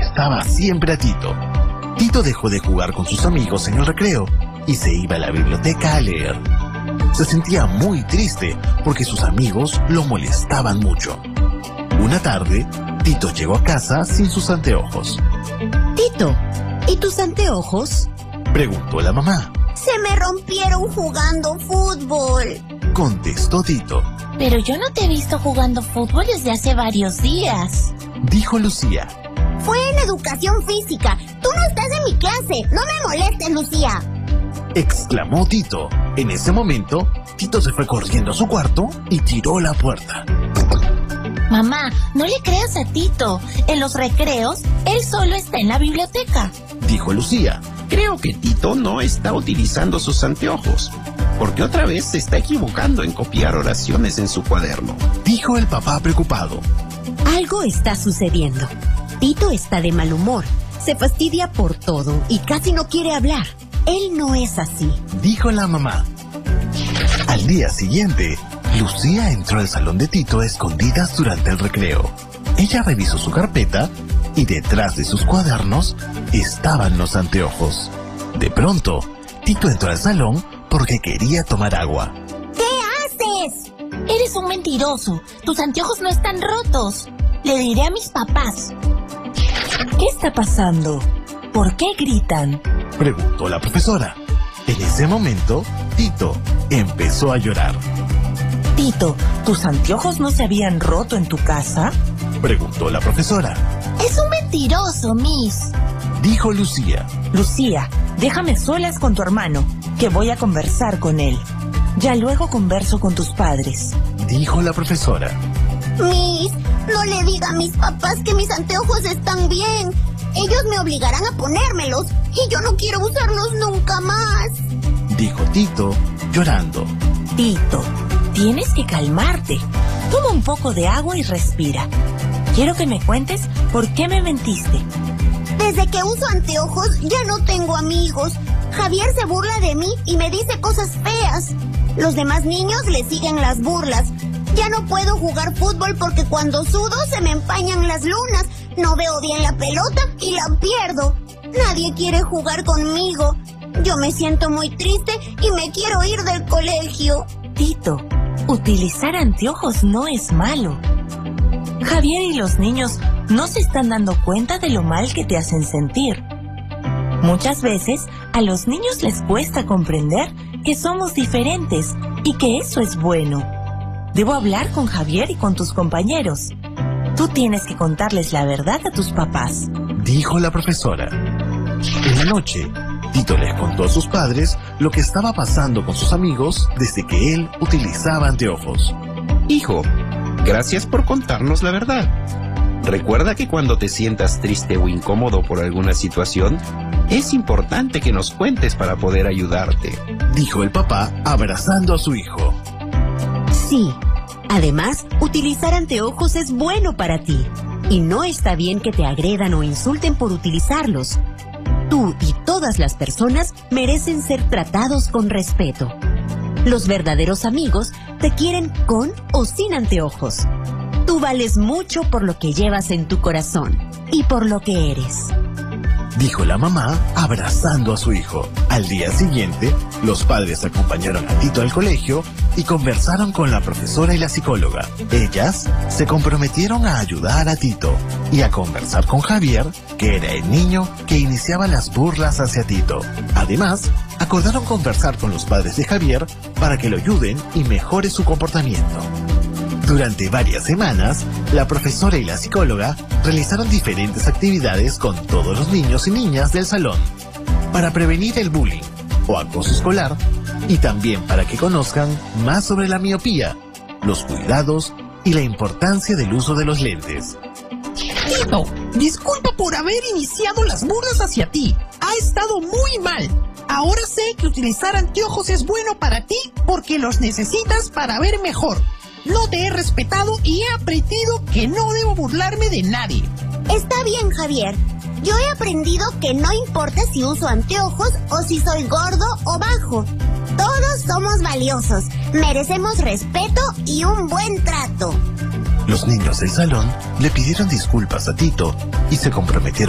molestaba siempre a Tito. Tito dejó de jugar con sus amigos en el recreo y se iba a la biblioteca a leer. Se sentía muy triste porque sus amigos lo molestaban mucho. Una tarde, Tito llegó a casa sin sus anteojos. Tito, ¿y tus anteojos? Preguntó la mamá. Se me rompieron jugando fútbol, contestó Tito. Pero yo no te he visto jugando fútbol desde hace varios días, dijo Lucía. Fue en educación física. Tú no estás en mi clase. No me molestes, Lucía, exclamó Tito. En ese momento, Tito se fue corriendo a su cuarto y tiró la puerta. Mamá, no le creas a Tito. En los recreos, él solo está en la biblioteca, dijo Lucía. Creo que Tito no está utilizando sus anteojos, porque otra vez se está equivocando en copiar oraciones en su cuaderno, dijo el papá preocupado. Algo está sucediendo. Tito está de mal humor, se fastidia por todo y casi no quiere hablar. Él no es así, dijo la mamá. Al día siguiente, Lucía entró al salón de Tito a escondidas durante el recreo. Ella revisó su carpeta y detrás de sus cuadernos estaban los anteojos. De pronto, Tito entró al salón porque quería tomar agua. ¿Qué haces? Eres un mentiroso. Tus anteojos no están rotos. Le diré a mis papás. ¿Qué está pasando? ¿Por qué gritan? Preguntó la profesora. En ese momento, Tito empezó a llorar. Tito, ¿tus anteojos no se habían roto en tu casa? Preguntó la profesora. Es un mentiroso, Miss, dijo Lucía. Lucía, déjame solas con tu hermano, que voy a conversar con él. Ya luego converso con tus padres, dijo la profesora. Miss, no le diga a mis papás que mis anteojos están bien. Ellos me obligarán a ponérmelos y yo no quiero usarlos nunca más, dijo Tito, llorando. Tito, tienes que calmarte. Toma un poco de agua y respira. Quiero que me cuentes por qué me mentiste. Desde que uso anteojos ya no tengo amigos. Javier se burla de mí y me dice cosas feas. Los demás niños le siguen las burlas. Ya no puedo jugar fútbol porque cuando sudo se me empañan las lunas. No veo bien la pelota y la pierdo. Nadie quiere jugar conmigo. Yo me siento muy triste y me quiero ir del colegio. Tito, utilizar anteojos no es malo. Javier y los niños no se están dando cuenta de lo mal que te hacen sentir. Muchas veces a los niños les cuesta comprender que somos diferentes y que eso es bueno. Debo hablar con Javier y con tus compañeros. Tú tienes que contarles la verdad a tus papás, dijo la profesora. En la noche, Tito les contó a sus padres lo que estaba pasando con sus amigos desde que él utilizaba anteojos. Hijo, gracias por contarnos la verdad. Recuerda que cuando te sientas triste o incómodo por alguna situación, es importante que nos cuentes para poder ayudarte, dijo el papá abrazando a su hijo. Sí, además, utilizar anteojos es bueno para ti. Y no está bien que te agredan o insulten por utilizarlos. Tú y todas las personas merecen ser tratados con respeto. Los verdaderos amigos te quieren con o sin anteojos. Tú vales mucho por lo que llevas en tu corazón y por lo que eres, dijo la mamá abrazando a su hijo. Al día siguiente, los padres acompañaron a Tito al colegio y conversaron con la profesora y la psicóloga. Ellas se comprometieron a ayudar a Tito y a conversar con Javier, que era el niño que iniciaba las burlas hacia Tito. Además, acordaron conversar con los padres de Javier para que lo ayuden y mejore su comportamiento. Durante varias semanas, la profesora y la psicóloga realizaron diferentes actividades con todos los niños y niñas del salón para prevenir el bullying o acoso escolar y también para que conozcan más sobre la miopía, los cuidados y la importancia del uso de los lentes. Tito, disculpa por haber iniciado las burlas hacia ti. Ha estado muy mal. Ahora sé que utilizar anteojos es bueno para ti porque los necesitas para ver mejor. No te he respetado y he aprendido que no debo burlarme de nadie. Está bien, Javier. Yo he aprendido que no importa si uso anteojos o si soy gordo o bajo. Todos somos valiosos. Merecemos respeto y un buen trato. Los niños del salón le pidieron disculpas a Tito y se comprometieron